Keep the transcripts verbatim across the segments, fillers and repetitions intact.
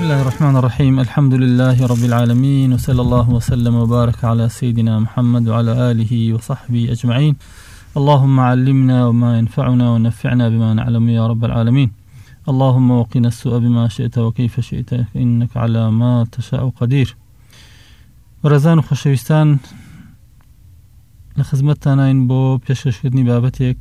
بسم الله الرحمن الرحيم. الحمد لله رب العالمين، وصلى الله وسلم وبارك على سيدنا محمد وعلى آله وصحبه أجمعين. اللهم علمنا وما ينفعنا ونفعنا بما نعلم يا رب العالمين. اللهم وقنا السوء بما شئت وكيف شئت إنك على ما تشاء قدير. ورزان خوشويستان لخدمتنا إن بو بيشكرني بابتك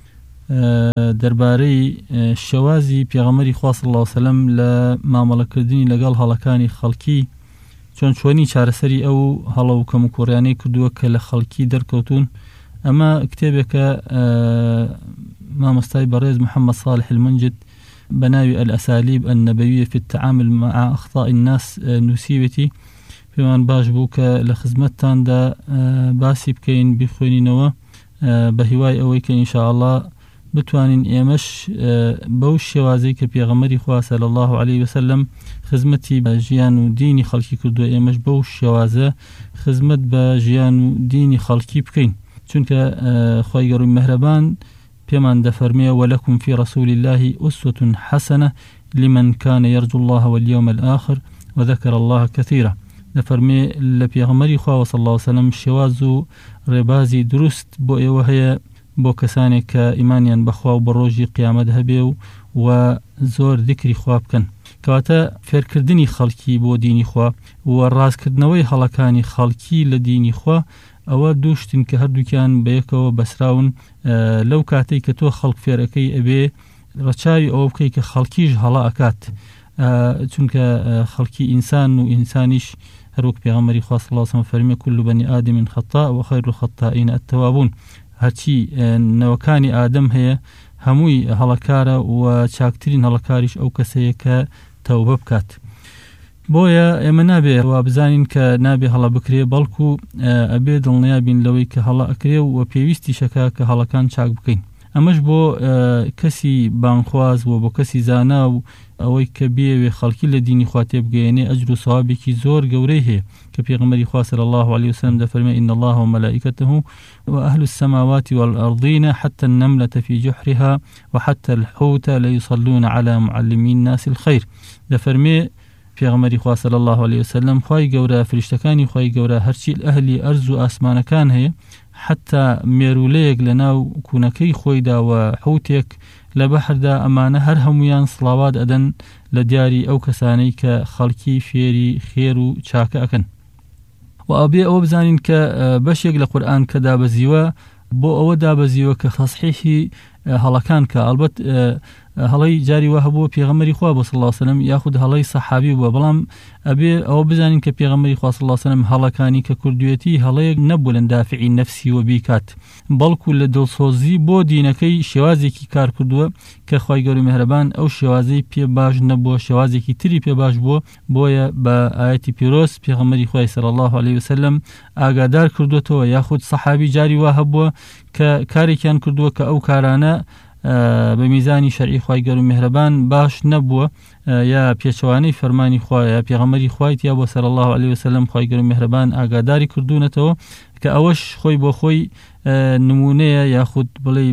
دەربارەی شێوازی پێغەمبەری خوا صلی الله علیه و سەلەم لە مامەڵەکردنی لەگەڵ هەڵەکانی خەڵکی، چۆن چۆنی چارەسەری ئەو هەڵە و کەم و کوڕیانەی کردووە کە لە خەڵکی دەرکەوتون. ئەمە کتێبێکە مامۆستای بەڕێز محەممەد صالح المنجد بەناوی الأساليب النبوية في التعامل مع أخطاء الناس نووسیوێتی. پێمان باش بوو کە لە خزمەتتاندا باسی بکەین بیخوێنینەوە بە هیوای ئەوەی کە ئینشاء الله بتوانین ئێمەش بەو شێوازەی کە پێغەمبەری خوا صلی الله علیه و سلم خزمەتی بە ژیان و دینی خەڵکی کردووە، ئێمەش بەو شێوازە خزمەت بە ژیان و دینی خەڵکی بکەین. چونکە خوای گەورەی مەهرەبان پێمان دەفەرمێ وەلەکم فی رسول الله ئوسوة حەسەنە لمن كان يرجو الله واليوم الآخر وذكر الله كثيرا. دەفەرمێ لە پێغەمبەری خوا صلی الله علیه و سلم شێواز و ڕێبازی دروست بۆ ئێوە هەیە بۆ کەسانێک کە ئیمانیان بەخوا و بە ڕۆژی قیامەت هەبێ و و زۆر ذکری خوا بکەن. کەواتە فێرکردنی خەڵکی بۆ دینی خوا و ڕازکردنەوەی هەڵەکانی خەڵکی لە دینی خوا ئەوە دووشتن کە هەردووکیان بەیەکەوە بەسراون. لەو کاتەی کە تۆ خەڵک فێرەکەی ئەبێ ڕەچاوی ئەوە بکەی کە خەڵکیش هەڵە ئەکات، چونکە خەڵکی ئینسان و ئینسانیش هەروەک پێغەمبەری خوا صلی الله علیه و سلم فەرمێ كل بني آدم خطاء وخير الخطائين التوابون. هەرچی نەوەکانی ئادەم هەیە هەمووی هەڵەکارە و چاکترین هەڵەکاریش ئەو کەسەیە کە تەوبە بکات. بۆیە ئێمە نابێ وا بزانین کە نابێ هەڵە بکرێ، بەڵکو ئەبێ دڵنیابین لەوەی کە هەڵە ئەکرێ و پێویستی شەکە کە هەڵەکان چاک بکەین. ئەمەش بۆ کەسی بانخواز و بۆ کەسی زانا و ئەوەی کە بێوێ خەڵکی لە دینی خوا تێبگەێنێ ئەجر و سەوابێکی زۆر گەورەی هەیە کە پێغەمبەری خوا صلی الله علیه و سلم دەفەرمێ إن الله وملائكته وأهل السماوات والأرضين حتى النملة في جحرها وحتى الحوت ليصلون على معلمي الناس الخير. دەفەرمێ پێغەمبەری خوا صلی الله علیه و سلم خوای گەورە فریشتەکانی خوای گەورە هەرچی ئەهلی ئەرز و ئاسمانەکان هەیە، حتا مێرولەیەک لە ناو کوونەکەی خۆیدا و حوتێک لە بەحردا، ئەمانە هەر هەمویان سڵاوات ئەدەن لە دیاری ئەو کەسانەی کە خەڵکی فێری خێر و چاکە ئەکەن. و ئەبێ ئەوە بزانین کە بەشێک لە قورئان کە دابەزیوە بۆ ئەوە دابەزیوە کە تەصحیحی هەڵەکان کە ئەلبەت هەڵەی جاری وا هەبووە پێغەمبەری خوا صلی الله علیه و سلم یاخود هەڵەی سەحابی بووە، بەڵام ئەبێ ئەوە بزانین کە پێغەمبەری خوا صلی الله علیه و سلم هەڵەکانی کە کردوێتی هەڵەیەک نەبوو لە دافعی نەفسی و بیکات، بەڵکو لە دڵسۆزی بۆ دینەکەی شێوازێکی کار کردووە کە خوای گەورەی مهرەبان ئەو شێوازەی پێ باش نەبووە، شێوازێکی تری پێ باش بووە. بۆیە بە ئایەتی پیرۆز پێغەمبەری خوا صلی الله علیه و سلم ئاگادار کردوێتەوە، یاخود سەحابی جاری وا هەبووە کە کارێکیان کردووە کە ئەو کارانە بە میزانی شەرعی خوای گەورەی مهرەبان باش نەبووە، یا پێچەوانەی فەرمانی خوایە یا پێغەمبەری خوایت یا بۆ صلی الله علیه و سلم خوای گەورەی مهرەبان ئاگاداری کردوونەتەوە کە ئەوەش خۆی بۆ خۆی نمونەیە یاخود بڵێ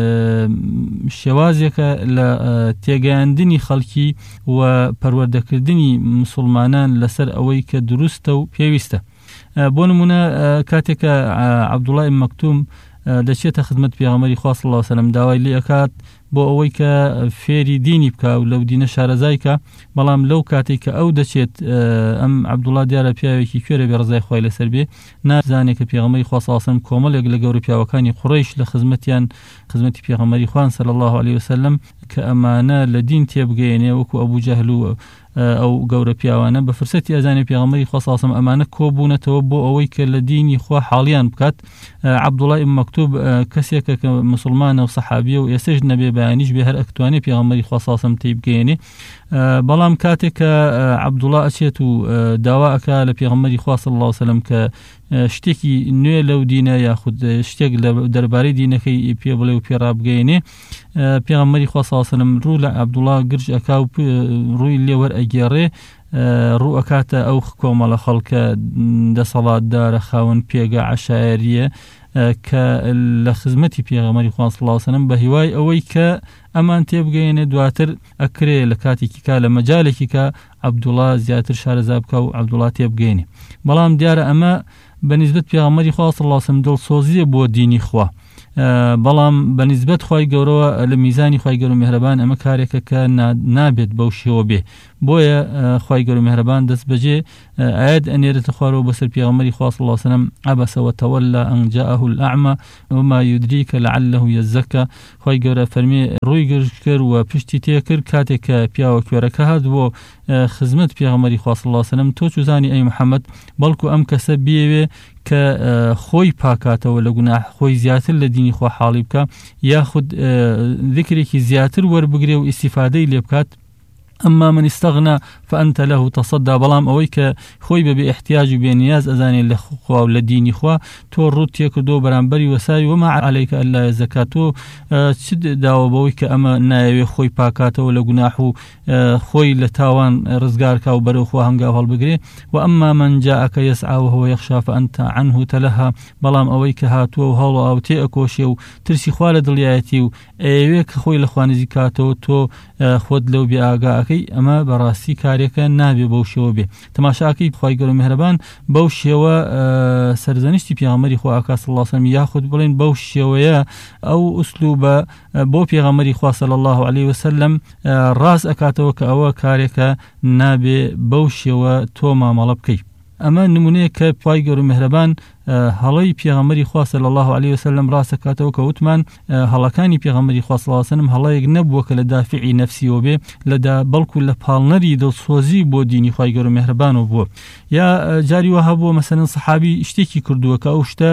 شێوازێکە لە تێگەیاندنی خەڵکی و پەروەردەکردنی مسلمانان لەسەر ئەوەی کە دروستە و پێویستە. بۆ نمونە کاتێکە عەبدوڵڵاه ئیبن مەکتوم دەچێتە خزمەت پێغەمبەری خوا صلی الله علیه و سلم داوای لێ ئەکات بۆ ئەوەی کە فێری دینی بکا و لەو دینە شارەزایکە، بەڵام لەو کاتێک کە ئەو دەچێت ئەم عەبدوڵڵاه دیارە پیاوێکی کوێرە بێ ڕزای خوای لەسەر بێ، نازانێت کە پێغەمبەری خوا صلی الله علیه و سلم کۆمەڵێک لە گەورە پیاوەکانی قوڕەیش لە خزمەتیان خزمەتی پێغەمبەری خوا صلی الله علیه و سلم کە ئەمانە لە دین تێبگەێنێ وەکو ئەبوو جەهل و ئەو گەورە پیاوانە بە فرسەتی ئەزانی پێغەمبەری خوا صلی الله علیه و سلم ئەمانە کۆبوونەتەوە بۆ ئەوەی کە لە دینی خوا حاڵیان بکات. عەبدوڵڵاه ئیبن مەکتوب کەسێکە کە مسلمانە و سەحابیە و ئێستاش نەبێ بەیانیش بێ هەر ئەتوانێت پێغەمبەری خوا صلی الله علیه و سلم تێبگەێنێ، بەڵام کاتێک کە عەبدوڵڵاه ئەچێت و داوا ئەکا لە پێغەمبەری خوا صلی الله علیه و سلم کە شتێکی نوێ لەو دینە یاخود شتێک لە دەربارەی دینەکەی پێ بڵێ و پێ ڕابگەێنێ، پێغەمبەری خوا صلی الله علیه و سلم ڕوو لە عەبدوڵڵاه گرج ئەکا و ڕووی لێ وەرئەگێڕێ، ڕوو ئەکاتە ئەو کۆمەڵە خەڵکە دەسەڵاتدارە خاوەن پێگە عەشایریە کە لە خزمەتی پێغەمبەری خوا صلی الله علیه وسلم بە هیوای ئەوەی کە ئەمان تێبگەێنێ دواتر ئەکرێ لە کاتێکی کا لە مەجالێکی کە عەبدوڵڵا زیاتر شارەزا بکە و عەبدوڵڵا تێبگەێنێ. بەڵام دیارە ئەمە بەنسبەت پێغەمبەری خوا صلی الله علیه وسلم دڵسۆزیە بۆ دینی خوا، بەڵام بەنسبەت خوای گەورەوە لە میزانی خوای گەورە و میهرەبان ئەمە کارێکە کە نابێت بەو شێوە بێ. بۆیە خوای گەورە و میهرەبان دەست بەجێ ئاەت ئەنێرێتە خوارەوە بەسەر پێغەمبەری خوا صلی الله علیه وسلم عەبەسە وتەوەلە ئەن جاءه الأعمى وما يدريك لعله يزكى. خوای گەورە فەرمێ ڕووی گرت کرد و پشتی تێکرد کاتێک کە پیاوە کوێرەکە هات بۆ خزمەت پێغەمبەری خوا صلی الله علیه وسلم، تۆ چوزانی ئەی محەممەد بەڵکو ئەم کەسە بێوێ کە خۆی پاکاتەوە لە گوناح، خۆی زیاتر لە دینی خوا حاڵی بکە، یاخود ذکرێکی زیاتر وەربگرێ و ئیسیفادەی لێ بکات. ئەمما من استغنا فأنت له تصدى. بەڵام ئەوەی کە خۆی بەبێ احتیاج و بێنیاز ئەزانێت لە خوا و لە دینی خوا، تۆ ڕوت تێکردۆ بەرامبەری وەساوی وما عليك ألا يزكى. تۆ چ داوە بەوەی کە ئەمە نایەوێ خۆی پاکاتەوە لە گوناح و خۆی لە تاوان ڕزگارکا و بەرەو خوا هەنگاو هەڵبگرێ. وأما من جاءك يسعى وهو يخشى فأنت عنه تلهى. بەڵام ئەوەی کە هاتووە و هەڵ و ئاو تێئەکۆشێ و ترسی خوا لە دڵیایەتی و ئەوێ کە خۆی لە خوا نزیکاتەوە، تۆ خۆت لەو بێ ئاگاکەی، ئەمە بەڕاستی کارێکە نابێ بەو شێوە بێ. تەماشاکەی خوای گەورە و میهرەبان بەو شێوە سەرزەنیشتی پێغەمبەری خوا ئاکا صلی الله علیه وسلم، یاخود بڵێن بەو شێوەیە ئەو ئوسلوبە بۆ پێغەمبەری خوا صلی الله علیه وسلم ڕاست ئەکاتەوە کە ئەوە کارێکە نابێ بەو شێوە تۆ مامەڵە بکەی. ئەمە نمونەیە کە خوای گەورە و میهرەبان هەڵەی پێغەمبەری خوا صلی الله علیه وسلم ڕاست ئەکاتەوە کە وتمان هەڵەکانی پێغەمبەری خوا صلی الله علیه وسلم هەڵەیەک نەبووە کە لە دافعی نەفسیەوە بێ، لەدا بەڵکو لە پاڵنەری دڵسۆزی بۆ دینی خوای گەورە و میهرەبانەوە بووە. یا جاری وەها بووە مەسەلەن سەحابی شتێکی کردووە کە ئەو شتە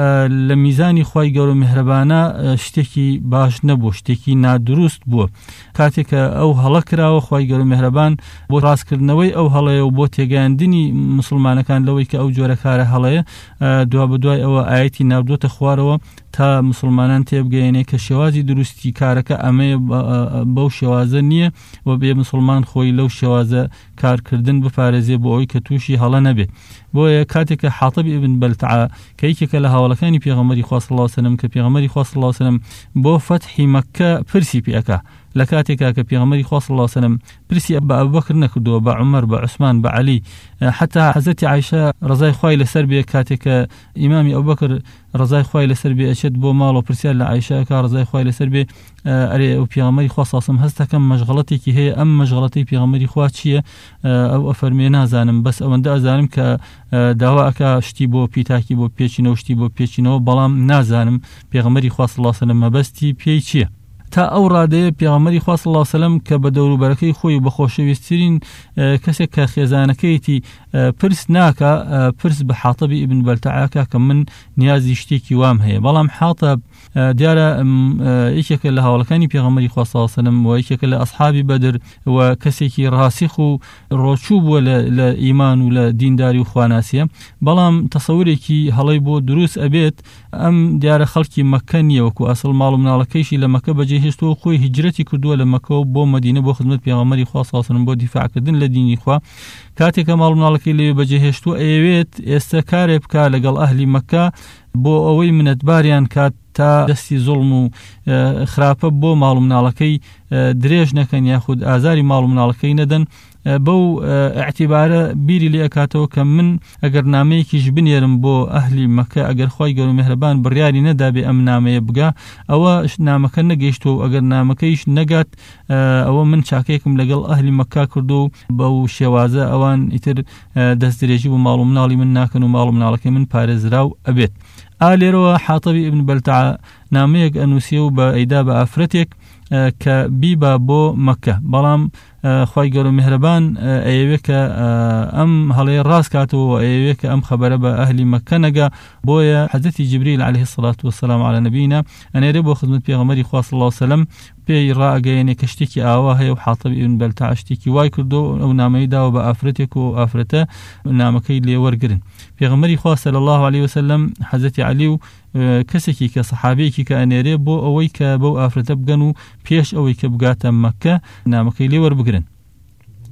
لە میزانی خوای گەورە و میهرەبانە شتێکی باش نەبووە، شتێکی نادروست بووە. کاتێکە ئەو هەڵە کراوە، خوای گەورە و میهرەبان بۆ ڕاستکردنەوەی ئەو هەڵەیە و بۆ تێگەیاندنی مسلمانەکان لەوەی کە ئەو جۆرە کارە هەڵەیە، دوا بەدوای ئەوە ئاەتی ناردۆتە خوارەوە تا مسلمانان تێبگەێنێ کە شێوازی دروستی کارەکە ئەمەیە بەو شێوازە نییە و بێ مسلمان خۆی لەو شێوازە کارکردن بپارێزێ بۆ ئەوەی کە تووشی هەڵە نەبێت. بۆیە کاتێککە حاتب ابن بەلتعا کە یەکێکە لە هاوڵەکانی پێغەمبەری خوا صلی الله علیه وسلم کە پێغەمبەری خوا صلی الله علیه وسلم بۆ فەتحی مەککە پرسی پێ ئەکا، لە کاتێکا کە پێغەمبەری خوا صلی الله علیه وسلم پرسی بە ئەبوبەکر نەکردووە، بە عومەر، بە عوسمان، بە عەلی، حتا حەزەتی عایشە ڕەزای خوای لەسەر بێ کاتێکە ئیمامی ئەبوبەکر ڕەزای خوای لەسەر بێ ئەچێت بۆ ماڵەوە پرسیار لە عایشەکە ڕەزای خوای لەسەر بێ، ئەرێ ئەو پێغەمبەری خوا صلی الله علیه وسلم هەستەکەم مەشغەڵەتێکی هەیە، ئەم مەشغەڵەتەی پێغەمبەری خوا چییە؟ ئەو ئەفەرمێ نازانم، بەس ئەوەندە ئەزانم کە داوا ئەکا شتی بۆ پیتاکی بۆ پێچینەوە، شتی بۆ پێچینەوە، بەڵام نازانم پێغەمبەری خوا صلی الله علیه وسلم مەبەستی پێی چییە. تا ئەو ڕادەیە پێغەمبەری خوا صلی الله علیه وسلم کە بە دەوروبەرەکەی خۆی بە خۆشەویستترین کەسێک کە خێزانەکەیەتی پرس ناکە، پرس بە حاتبی ابن بەلتعاکە کە من نیازی شتێکی وام هەیە. بەڵام حاتب دیارە یەکێکە لە هاوڵەکانی پێغەمبەری خوا صلی الله علیه وسلم و یەکێکە لە ئەصحابی بەدر و کەسێکی ڕاسخ و ڕۆچوو بووە لە ئیمان و لە دینداری و خواناسیە. بەڵام تەسەورێکی هەڵەی بۆ دروست ئەبێت، ئەم دیارە خەڵکی مەککە نییە، وەکو ئەسڵ ماڵ و مناڵەکەیشی لە مەککە بەجێ هێشتەوە، خۆی هیجرەتی کردووە لە مەککە و بۆ مەدینە بۆ خزمەت پێغەمبەری خوا صلی الله علیه وسلم بۆ دیفاعکردن لە دینی خوا. کاتێکە ماڵ و مناڵەکەی لەوێ بەجێ هێشتووە، ئەوێت ئێستا کارێ بکا لەگەڵ ئەهلی مەککە بۆ ئەوەی منەتباریان کات تا دەستی زوڵم و خراپە بۆ ماڵ و مناڵەکەی درێژ نەکەن یاخود ئازاری ماڵ و مناڵەکەی نەدەن. بەو ئەعتیبارە بیری لێ ئەکاتەوە کە من ئەگەر نامەیەکیش بنێرم بۆ ئەهلی مەککە، ئەگەر خوای گەورە و میهرەبان بڕیاری نەدابێ ئەم نامەیە بگا، ئەوە نامەکە نەگەیشتەوە، ئەگەر نامەکەیش نەگات، ئەوە من چاکەیەکم لەگەڵ ئەهلی مەککە کردو و بەو شێوازە ئەوان ئیتر دەست درێژی بۆ ماڵ و مناڵی من ناکەن و ماڵ و مناڵەکەی من پارێزراو ئەبێت. ئالێرەوە حاتبی ابن بەلتعا نامەیەک ئەنووسیە و بە ئەیدا بە ئافرەتێک کە بیبا بۆ مەککە، بەڵام خوای گەورە و میهرەبان ئەیەوێ کە ئەم هەڵەیە ڕاست کاتەوە، ئەیەوێ کە ئەم خەبەرە بە ئەهلی مەککە نەگا. بۆیە حەزەتی جیبریل عەلەیهی الصەلاة وەسسەلام عەلی نەبینا ئەنێرێ بۆ خزمەت پێغەمبەری خوا صلی الله علیه وسلم، پێی ڕائەگەیەنێ کە شتێکی ئاوا هەیە و حاتب ابن بەلتعا شتێکی وای کردو، ئەو نامەی داوە بە ئافرەتێک و ئافرەتە نامەکەی لێ وەرگرن. پێغەمبەری خوا صلی الله علیه وسلم حەزەتی عەلی و کەسێکی کە سەحابەیەکی کە ئەنێرێ بۆ ئەوەی کە بەو ئافرەتە بگەن و پێش ئەوەی کە بگاتە مەککە نامەکەی لێ وەربگرن.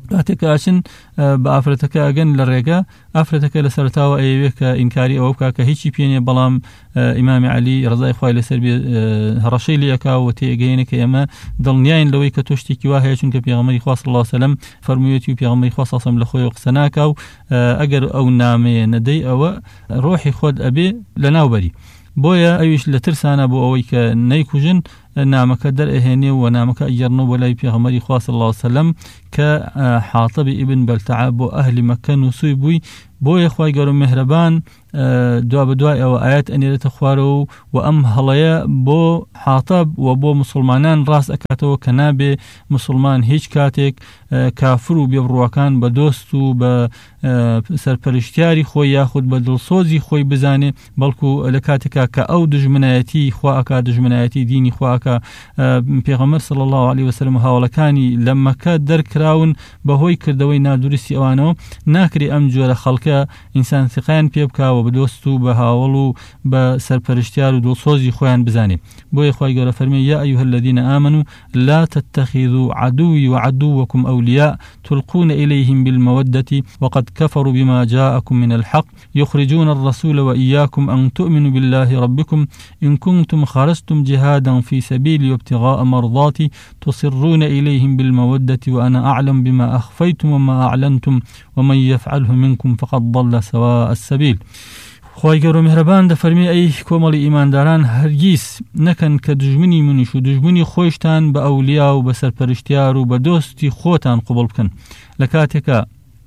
کاتێکاشن بە ئافرەتەکە ئەگەن لە ڕێگە ئافرەتەکە لە سەرتاوە ئەیەوێت کە ئینکاری ئەوە بکە کە هیچی پێنیە، بەڵام ئیمامی عەلی ڕزای خوای لەسەر بێ هەڕەشەی لێ ئەکا و تێگەیەنە کە ئێمە دڵنیاین لەوەی کە تۆ شتێکی وا هەیە، چونکە پێغەمبەری خوا صلی الله علیه وسلم فەرموویەتی و پێغەمبەری خوا صلی الله علیه وسلم لە خۆی قسە و ئەگەر ئەو نامەیە نەدەی ئەوە ڕۆحی خۆت ئەبێ لەناوبەری. بۆیە ئەویش لە ترسانە بۆ ئەوەی کە نەیکوژن نامەکە دەرئەهێنێ و نامەکە ئەگەڕنەوە بۆ لای پێغەمبەری خوا صلی الله علیه وسلم کە حاتب ئیبن بەلتەعە بۆ ئەهلی مەکە نووسووی بووی. بۆیە خوای گەورە و میهرەبان دوا بەدوای ئەوە ئاەت ئەنێرێتە خوارەوە و ئەم هەڵەیە بۆ حاتب و بۆ مسلمانان ڕاست ئەکاتەوە کە نابێ مسلمان هیچ کاتێک کافر و بێبڕوەکان بە دۆست و بە سەرپەرشتیاری خۆی یاخود بە دڵسۆزی خۆی بزانێ، بەڵکو لە کاتێکا کە ئەو دژمنایەتی خوا ئەکا، دژمنایەتی دینی خوا ئەکا. پێغەمبەر صلی الله علیه وسلم هاوڵەکانی لە مەکە دەرکراون بەهۆی کردەوەی نادروستی ئەوانەوە، ناکرێ ئەم جۆرە خەڵکە ئینسان ثقەیان پێ بکاوە بە دۆست و بە هاوڵ و بە سەرپەرشتیار و دڵسۆزی خۆیان بزانێ. بۆیە خوای گەورە فەرمێ یا ئەیها الذین آمنوا لا تتخذوا عدوي وعدوكم أولياء تلقون إليهم بالمودة وقد كفروا بما جاءكم من الحق يخرجون الرسول وإياكم أن تؤمنوا بالله ربكم إن كنتم خرجتم جهادا في سبيلي وابتغاء مرضاتي تصرون إليهم بالمودة وأنا أعلم بما أخفيتم وما أعلنتم ومن يفعله منكم فقد ضل سواء السبيل. خوای گەورە میهرەبان دەفەرمێ ئەی کۆمەڵی ئیمانداران هەرگیز نەکەن کە دژمنی منیش و دژمنی خۆشتان بە ئەولیا و بە سەرپەرشتیار و بە دۆستی خۆتان قوبڵ بکەن لە کاتێکە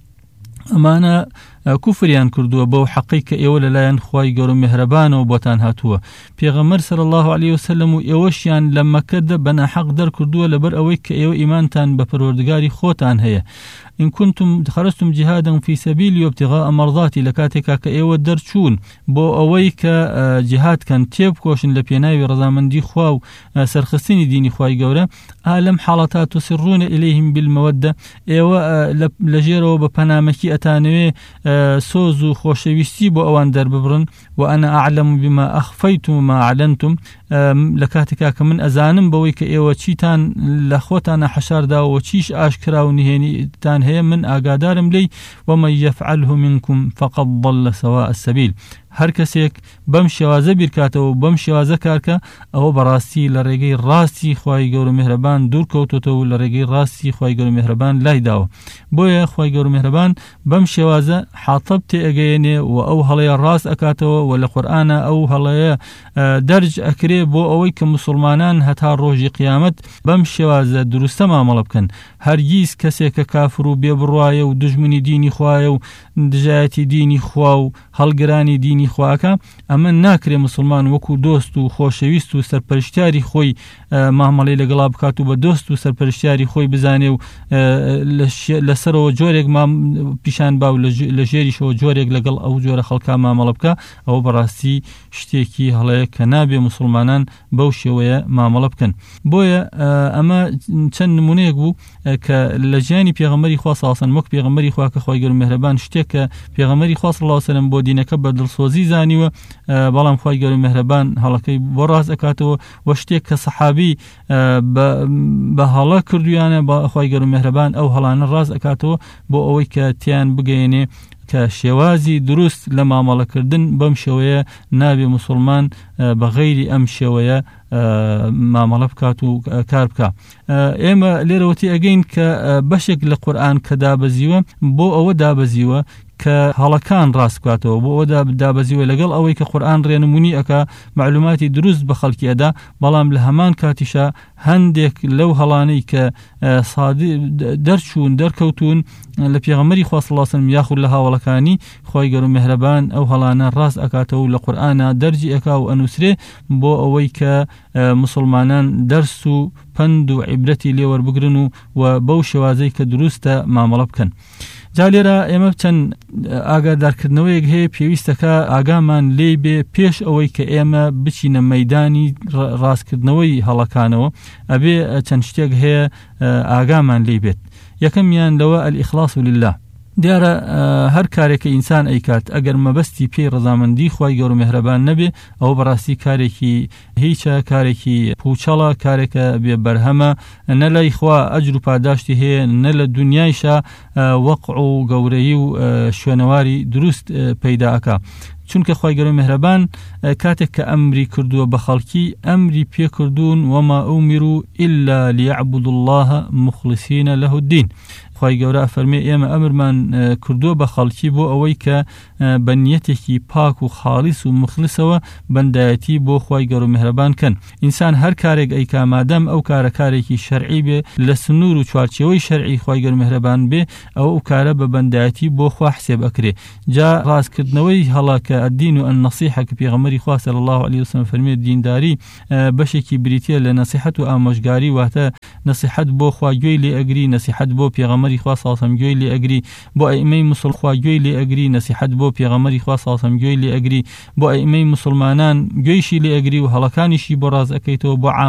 ئەمانە کوفریان کردووە بەو حەقی کە ئێوە لەلایەن خوای گەورە میهرەبانەوە بۆتان هاتووە. پێغەمبەر صلی الله علیه وسلم و ئێوەشیان لە مەکەدا بەناحەق دەرکردووە لەبەر ئەوەی کە ئێوە ئیمانتان بە پەروەردگاری خۆتان هەیە. إن كنتم خرجتم جهادا في سبيلي وابتغاء مرضاتي لكاتك كأيوة درچون بو أويك جهاد كان تيب كوشن لبيناوي رضامندي خواو سرخصيني ديني خواي قورا ألم حالتات تسرون إليهم بالمودة إيوة لجيرو ببنامكي أتانوي سوزو خوشويستي بو أوان در ببرن وأنا أعلم بما أخفيتم وما أعلنتم لكاتك كمن أزانم بويك إيوة چيتان لخوتان حشار دا وچيش آشكرا ونهيني تان هي من ئاگادارم لێی ومن يفعله منكم فقد ضل سواء السبيل. هەر کەسێک بەم شێوازە بیرکاتەوە بەم شێوازە کارکە ئەوە بەڕاستی لە ڕێگەی ڕاستی خوای گەورە میهرەبان دوور کەوتۆتەوە لە ڕێگەی ڕاستی خوای گەورە میهرەبان لای داوە. بۆیە خوای گەورە میهرەبان بەم شێوازە حاتب تێئەگەیەنێ و ئەو هەڵەیە ڕاست ئەکاتەوە و لە قورئانە ئەو هەڵەیە دەرج ئەکرێ بۆ ئەوەی کە مسلمانان هەتا ڕۆژی قیامەت بەم شێوازە دروستە مامەڵە بکەن. هەرگیز کەسێک کە کافر و بێبڕوایە و دژمنی دینی خوایە و دژایەتی دینی خوا و هەڵگرانی دینی خواکە ئەمە ناکرێ مسلمان وەکو دۆست و خۆشەویست و سەرپەرشتیاری خۆی مامەڵەی لەگەڵا بکات و بە دۆست و سەرپەرشتیاری خۆی بزانێ و لەسەرەوە جۆرێک پیشان با و لە ژێریشەوە جۆرێک لەگەڵ ئەو جۆرە خەڵکا مامەڵە بکە. ئەوە بەڕاستی شتێکی هەڵەیە کە نابێ مسلمانان بەو شێوەیە مامەڵە بکەن. بۆیە ئەمە چەند نمونەیەک بوو کە لە ژیانی پێغەمبەری خوا صلی الله علیه و سلم وەک پێغەمبەری خوا کە خوای گەورە میهرەبان شتێک کە پێغەمبەری خوا صلی الله علیه و سلم بۆ دینەکە بە دڵسۆزی زانیوە بەڵام خوای گەورە میهرەبان هەڵەکەی بۆ ڕاست ئەکاتەوە و شتێک کە سەحابی بە هەڵە کردویانە بە خوای گەورە میهرەبان ئەو هەڵانە ڕاست ئەکاتەوە بۆ ئەوەی کە تیان بگەیەنێ کە شێوازی دروست لە مامەڵەکردن بەم شێوەیە نابێ مسلمان بە غەیری ئەم شێوەیە مامەڵە بکات و کار بکە. ئێمە لێرەوەتی ئەگەین کە بەشێک لە قورئان کە دابەزیوە بۆ ئەوە دابەزیوە کە هەڵەکان ڕاست بکاتەوە، بۆ ئەوە دابەزیوە لەگەڵ ئەوەی کە قورئان ڕێنمونی ئەکا معلوماتی دروست بە خەڵکی ئەدا، بەڵام لە هەمان کاتیشە هەندێک لەو هەڵانەی کە دەرچوون دەرکەوتون لە پێغەمبەری خوا صلی الله علیه و سلم یاخود لە هاوڵەکانی خوای گەورە میهرەبان ئەو هەڵانە ڕاست ئەکاتەوە و لە قورئانە دەرجی ئەکا و ئەنووسرێ بۆ ئەوەی کە مسلمانان دەرس و پند و عیبرەتی لێوەربگرن و بەو شێوازەی کە دروستە مامەڵە بکەن. جا لێرە ئێمە چەند ئاگادارکردنەوەیەک هەیە پێویستەکە ئاگامان لێ بێ پێش ئەوەی کە ئێمە بچینە مەیدانی ڕاستکردنەوەی هەڵەکانەوە ئەبێ چەند شتێک هەیە ئاگامان لێ بێت. یەکەمیان لەوە الئیخلاص لله، دیارە هەر کارێکە ئینسان ئەیکات ئەگەر مەبەستی پێی ڕەزامەندی خوای گەورە و میهرەبان نەبێ ئەوە بەڕاستی کارێکی هیچە، کارێکی پوچەڵە، کارێکە بێ بەرهەمە، نە لای خوا ئەجر و پاداشتی هەیە، نە لە دنیایشە وەقع و گەورەی و شوێنەواری دروست پەیدا ئەکا. چونکە خوای گەورە و میهرەبان کاتێک کە ئەمری کردووە بە خەڵکی ئەمری پێ کردوون وما ئومروا إلا ليعبدوا الله مخلصين له الدين. خوای گەورە فەرمێ ئێمە ئەمرمان کردووە بە خەڵکی بۆ ئەوەی کە بە نیەتێکی پاک و خاڵیس و مخلصەوە بەندایەتی بۆ خوای گەورە و میهرەبان کەن. ئینسان هەر کارێک ئەیکا مادەم ئەو کارە کارێکی شەرعی بێ لە سنوور و چوارچێوەی شەرعی خوای گەورە و میهرەبان بێ ئەو ئەو کارە بە بەندایەتی بۆ خوا حسێب ئەکرێ. جا ڕاستکردنەوەی هەڵا کە الدین و النصیحە کە پێغەمبەری خوا صلی الله علیه وسلم فەرمێ دینداری بەشێکی بریتیە لە نەسیحەت و ئامۆژگاری، واتە نەسیحەت بۆ خوا گوێی لێ ئەگری، نەسیحەت بۆ پێغەمبەری خوا صلی الله علیه وسلم گوێی لێ ئەگری، بۆ ئەئیمەی مسلمان خوا گوێی لێ ئەگری، نەسیحەت بۆ پێغەمبەری خوا صلی الله علیه وسلم گوێی لێ ئەگری، بۆ ئەئیمەی مسلمانان گوێیشی لێ ئەگری و هەڵەکانیشی بۆ ڕاز ئەکەیتەوە، بۆ